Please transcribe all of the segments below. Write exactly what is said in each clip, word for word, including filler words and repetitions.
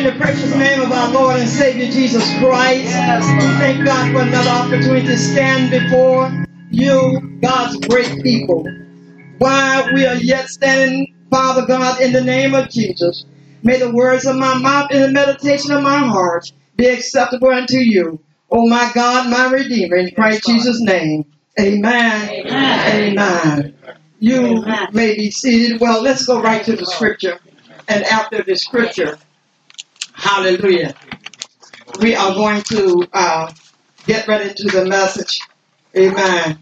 in the precious name of our Lord and Savior Jesus Christ. Thank God for another opportunity to stand before you, God's great people. While we are yet standing, Father God, in the name of Jesus, may the words of my mouth and the meditation of my heart be acceptable unto you. Oh my God, my Redeemer, in Christ Jesus' name. Amen. Amen. Amen. You Amen. May be seated. Well, let's go right to the scripture. And after the scripture, hallelujah, we are going to uh, get ready to the message. Amen.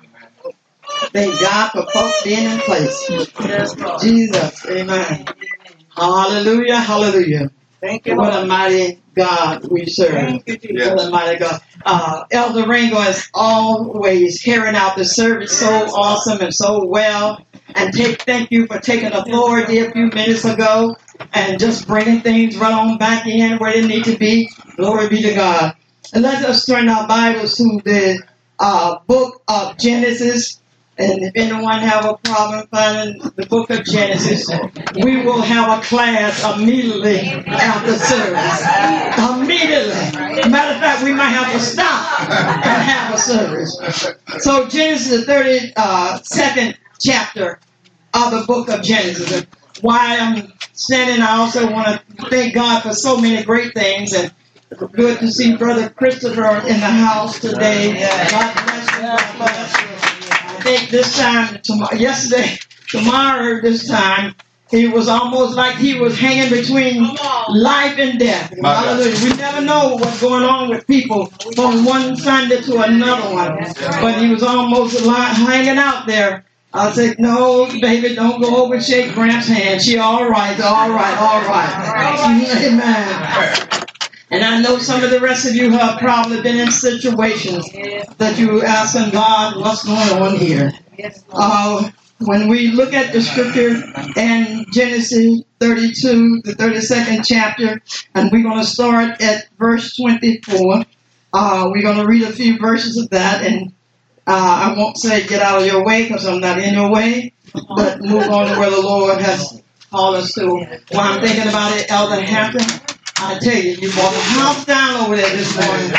Thank God for folks being in place. Yes, Jesus. Amen. Hallelujah. Hallelujah. Thank you. What a mighty God we serve. Thank you, Jesus. What a mighty God. Uh, Elder Ringo is always carrying out the service so awesome and so well. And take, thank you for taking authority a few minutes ago and just bringing things right on back in where they need to be. Glory be to God. And let us turn our Bibles to the uh, book of Genesis. And if anyone have a problem finding the book of Genesis, we will have a class immediately after service. Immediately. Matter of fact, we might have to stop and have a service. So Genesis, the thirty-second chapter of the book of Genesis. While I'm standing, I also want to thank God for so many great things. And good to see Brother Christopher in the house today. God bless you. God bless you. I think this time, tomorrow, yesterday, tomorrow, this time, he was almost like he was hanging between life and death. Hallelujah. We never know what's going on with people from one Sunday to another one. But he was almost hanging out there. I said, no, baby, don't go over and shake Gramps' hand. She all right, all right, all right. Amen. And I know some of the rest of you have probably been in situations that you asking God, what's going on here? Uh, when we look at the scripture in Genesis thirty-two, the thirty-second chapter, and we're going to start at verse twenty-four. Uh, we're going to read a few verses of that, and uh, I won't say get out of your way because I'm not in your way, but move on to where the Lord has called us to. While I'm thinking about it, Elder Hampton, I tell you, you brought the house down over there this morning.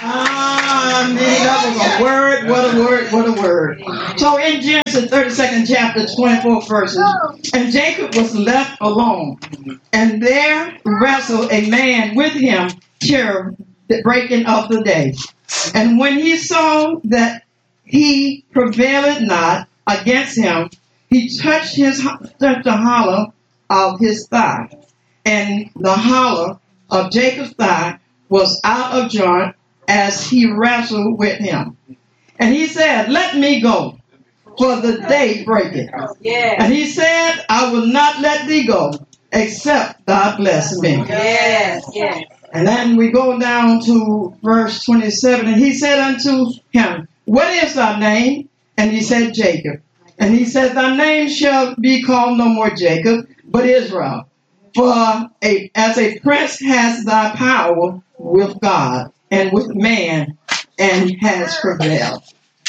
Ah, man, that was a word, what a word, what a word. So in Genesis thirty-second chapter, twenty-four verses, and Jacob was left alone, and there wrestled a man with him till the breaking of the day. And when he saw that he prevailed not against him, he touched his touched the hollow of his thigh, and the hollow of Jacob's thigh was out of joint as he wrestled with him. And he said, let me go, for the day breaketh. Yeah. And he said, I will not let thee go, except thou bless me. Yes, yes. And then we go down to verse twenty-seven. And he said unto him, what is thy name? And he said, Jacob. And he said, thy name shall be called no more Jacob, but Israel. For a, as a prince has thy power with God and with man, and has prevailed.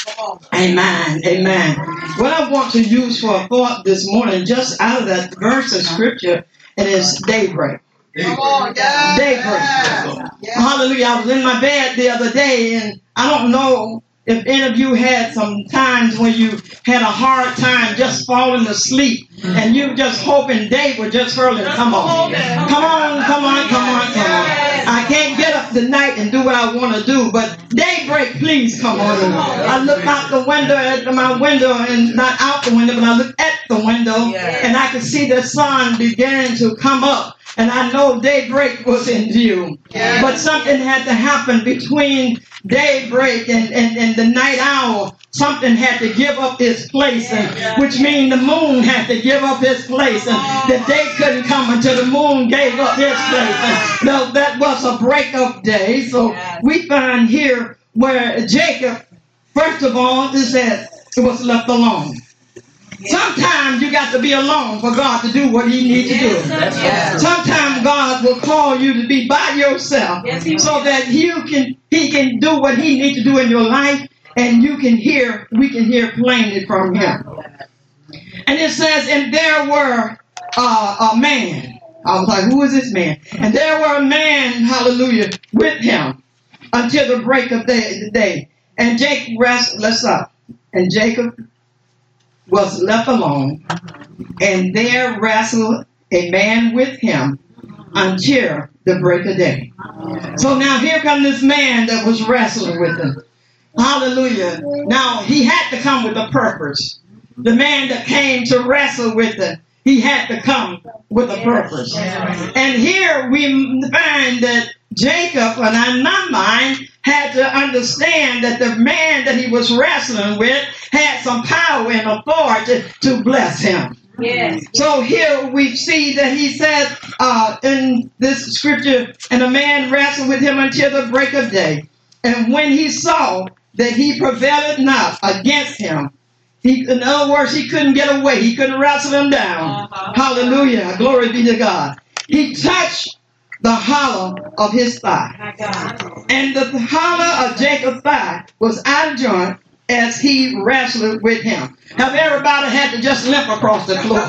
Amen. Amen. What I want to use for a thought this morning, just out of that verse of scripture, it is daybreak. Daybreak. Daybreak. Hallelujah. I was in my bed the other day, and I don't know if any of you had some times when you had a hard time just falling asleep and you just hoping day would just hurl and come on. Come on, come on, come on, come on. I can't get up tonight and do what I want to do, but daybreak, please come on. I look out the window at my window, and not out the window, but I look at the window, and I can see the sun beginning to come up. And I know daybreak was in view. Yeah. But something had to happen between daybreak and, and, and the night owl. Something had to give up its place, and, which means the moon had to give up its place. And the day couldn't come until the moon gave up its place. And no, that was a break of day. So we find here where Jacob, first of all, it said it was left alone. Sometimes you got to be alone for God to do what he needs to do. Yes. Sometimes God will call you to be by yourself, yes, so that you can, he can do what he needs to do in your life, and you can hear, we can hear plainly from him. And it says, and there were uh, a man, I was like, who is this man? And there were a man, hallelujah, with him until the break of day, the day. And Jacob wrestled, let's up. And Jacob was left alone. And there wrestled a man with him until the break of day. So now here comes this man that was wrestling with him. Hallelujah. Now he had to come with a purpose. The man that came to wrestle with him, he had to come with a purpose. And here we find that Jacob, and in my mind, had to understand that the man that he was wrestling with had some power and authority to bless him. Yes. So here we see that he said uh, in this scripture, and a man wrestled with him until the break of day. And when he saw that he prevailed not against him, he, in other words, he couldn't get away. He couldn't wrestle him down. Uh-huh. Hallelujah. Glory be to God. He touched the hollow of his thigh. And the hollow of Jacob's thigh was out of joint as he wrestled with him. Have everybody had to just limp across the floor?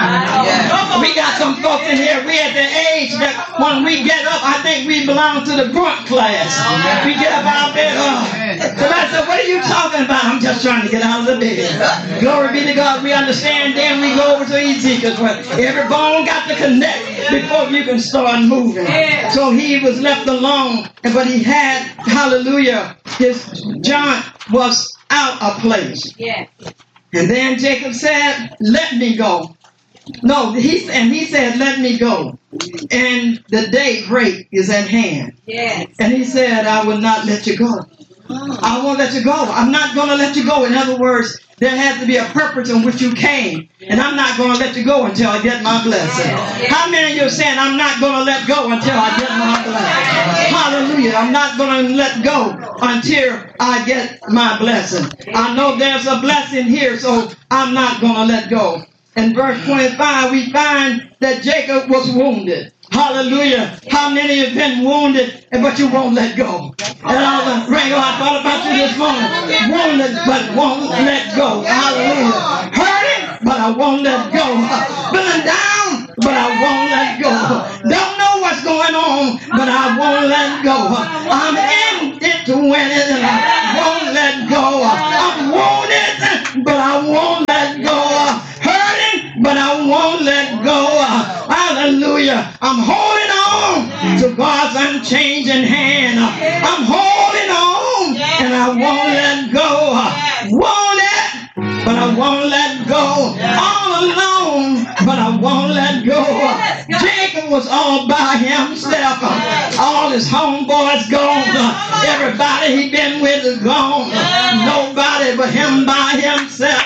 Yeah. We got some folks in here. We at the age that when we get up, I think we belong to the grunt class. We get up out there. Uh, so I said, what are you talking about? I'm just trying to get out of the bed. Glory be to God. We understand. Then we go over to Ezekiel's where every bone got to connect before you can start moving. So he was left alone, but he had, hallelujah, his joint was out of place. Yeah. And then Jacob said, let me go. No, he and he said, let me go. And the day break is at hand. Yes. And he said, I will not let you go. I won't let you go. I'm not going to let you go. In other words, there has to be a purpose in which you came. And I'm not going to let you go until I get my blessing. How many of you are saying, I'm not going to let go until I get my blessing? Hallelujah. I'm not going to let go until I get my blessing. I know there's a blessing here, so I'm not going to let go. In verse twenty-five, we find that Jacob was wounded. Hallelujah. How many have been wounded, but you won't let go? And I was praying, I thought about you this morning. Wounded, but won't let go. Hallelujah. Hurting, but I won't let go. Feeling down, but I won't let go. Don't know what's going on, but I won't let go. I'm in it to win it, and I won't let go. I'm wounded, but I won't let go. Hurting, but I won't let go. Hallelujah. I'm holding on to God's unchanging hand. I'm holding on, and I won't let go. Won't let, but I won't let go. All alone, but I won't let go. Jacob was all by himself. All his homeboys gone. Everybody he been with is gone. Nobody but him by himself.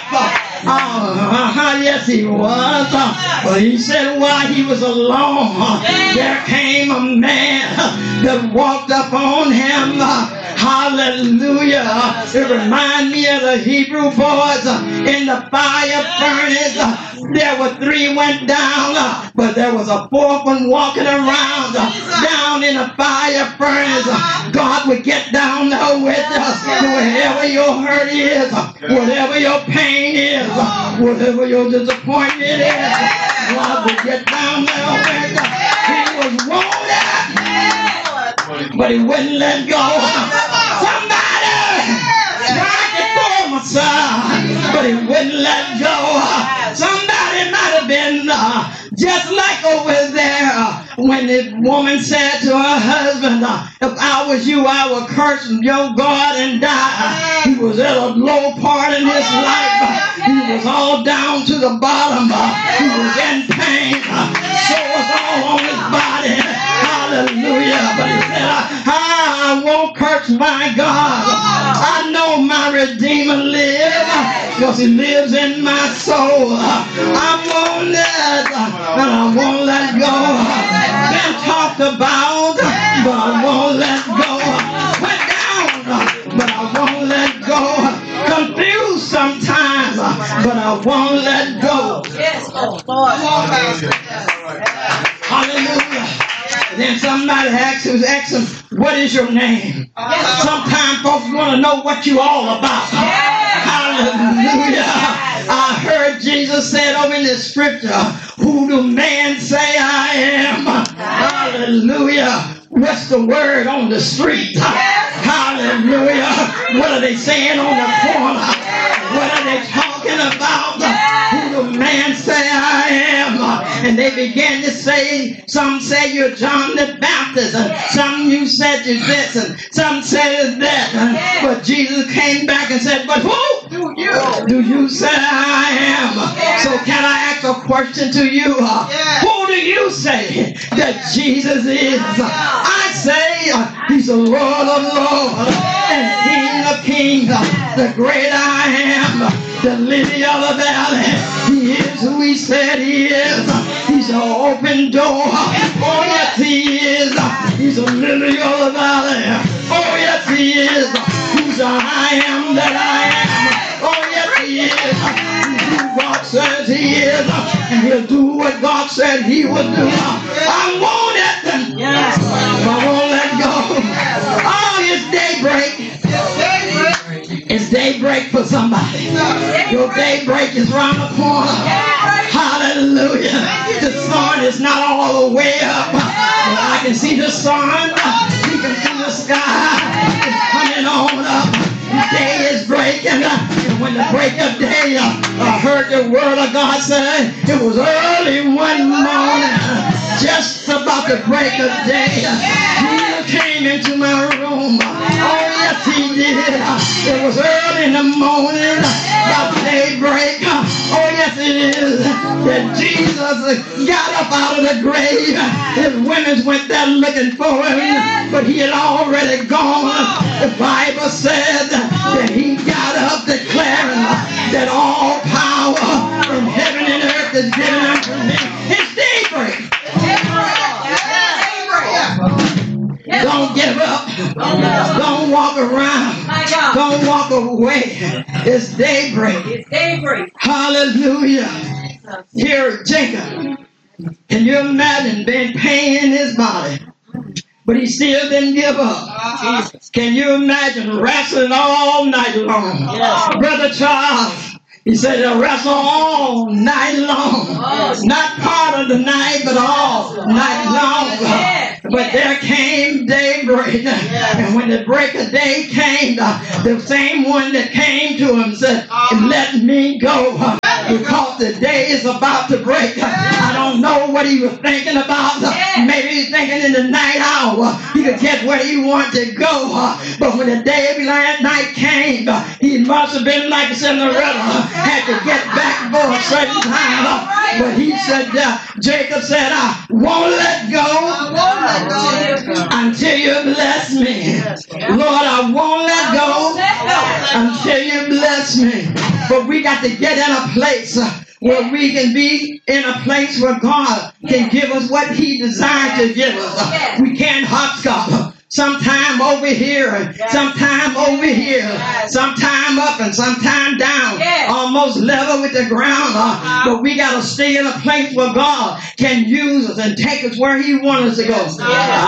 Uh, yes, he was. Uh, but he said while he was alone, uh, there came a man uh, that walked up on him. Uh, hallelujah. Uh, it reminds me of the Hebrew boys uh, in the fire furnace. Uh, there were three went down, uh, but there was a fourth one walking around uh, down in the fire furnace. Uh, God would get down there with us. Wherever your hurt is, uh, whatever your pain is, uh, whatever your disappointment is, God would get down there with us. He was wounded, but he wouldn't let go. Somebody tried to throw him aside, but he wouldn't let go. Somebody might have been uh, just like over there uh, when the woman said to her husband, uh, if I was you, I would curse your God and die. He was at a low part in his life. Uh, he was all down to the bottom. Uh, he was in pain. Uh, so was all on his body. Hallelujah. But he said, I, I won't curse my God. I know my Redeemer lives because he lives in my soul. I'm wounded, and I won't let go. Been talked about, but I won't let go. Went down, but I won't let go. Confused sometimes, but I won't let go. Hallelujah. Then somebody asks him, asks him, what is your name? Sometimes folks want to know what you all about. Hallelujah. I heard what Jesus said over in the scripture. Who do man say I am? Hallelujah. What's the word on the street? Hallelujah. What are they saying on the corner? What are they talking about? Who do man say I am? And they began to say, some say you're John the Baptist, and some you said you're this, and some said that. And, but Jesus came back and said, but who do you, do you say I am? So can I ask a question to you? Who do you say that Jesus is? I say uh, he's the Lord of Lords and King of Kings, the great I am, the lily of the valley. He is who he said he is. He's an open door. Oh yes he is. He's a lily of the valley. Oh yes he is. He's a I am that I am. Oh yes he is. He's who God says he is. And he'll do what God said he would do. I won't let them. Yes. I won't let go. Oh, it's daybreak. It's daybreak for somebody. Your daybreak is round the corner. Hallelujah. The sun is not all the way up. But I can see the sun. You can see the sky. It's coming on up. The day is breaking. And when the break of day, I heard the word of God say, it was early one morning, just about the break of day. Jesus came into my room. Oh, yes, he did. It was early in the morning, about daybreak. Oh, yes, it is. That Jesus got up out of the grave. His women went there looking for him, but he had already gone. The Bible said that he got up declaring that all power in heaven and earth is given unto me. It's daybreak. Don't give up. Don't walk around. Don't walk away. It's daybreak. It's daybreak. Hallelujah. Here, Jacob. Can you imagine being pain in his body? But he still didn't give up. Can you imagine wrestling all night long? Yes. Brother Charles, he said he'll wrestle all night long. Not part of the night, but all night long. But there came daybreak. And when the break of day came, the same one that came to him said, let me go. Because the day is about to break. I don't know what he was thinking about. Maybe he's thinking in the night hour he could get where he wanted to go. But when the day of night came, he must have been like Cinderella, had to get back for a certain time. But he said, uh, Jacob said, I won't let go. I won't let go until you bless me. Lord, I won't let go until you bless me. But we got to get in a place where we can be in a place where God can give us what he designed to give us. We can't hopscotch. Sometime over here and sometime over here. Sometime up and sometime down. Almost level with the ground. Uh, but we got to stay in a place where God can use us and take us where he wants us to go.